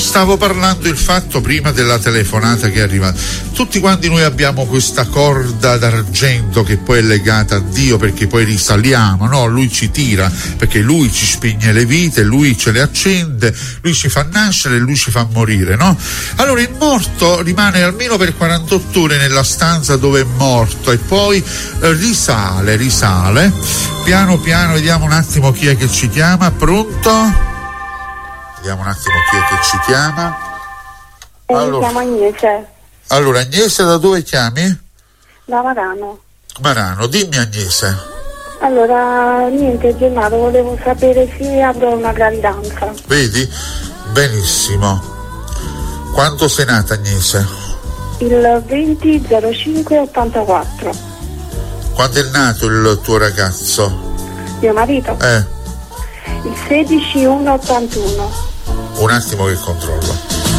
stavo parlando il fatto prima della telefonata che arriva. Tutti quanti noi abbiamo questa corda d'argento che poi è legata a Dio, perché poi risaliamo, no? Lui ci tira, perché lui ci spegne le vite, lui ce le accende, lui ci fa nascere e lui ci fa morire, no? Allora il morto rimane almeno per 48 ore nella stanza dove è morto e poi risale. Piano piano, vediamo un attimo chi è che ci chiama. Pronto? Vediamo un attimo chi è che ci chiama. Mi chiamo Agnese. Allora, Agnese, da dove chiami? Da Marano. Marano, dimmi Agnese. Allora, niente, Gennaro, volevo sapere se avrò una gravidanza. Vedi? Benissimo. Quando sei nata, Agnese? Il 20/05/84. Quando è nato il tuo ragazzo? Mio marito? Il 16/1/81. Un attimo che controllo.